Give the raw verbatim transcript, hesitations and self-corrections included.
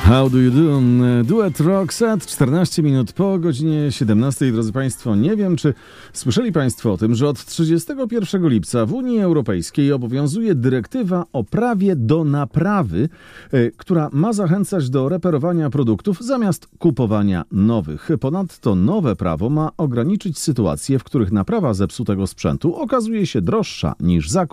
How do you do? Duet Roxette, czternaście minut po godzinie siedemnastej. Drodzy Państwo, nie wiem, czy słyszeli Państwo o tym, że od trzydziestego pierwszego lipca w Unii Europejskiej obowiązuje dyrektywa o prawie do naprawy, która ma zachęcać do reperowania produktów zamiast kupowania nowych. Ponadto nowe prawo ma ograniczyć sytuacje, w których naprawa zepsutego sprzętu okazuje się droższa niż zakup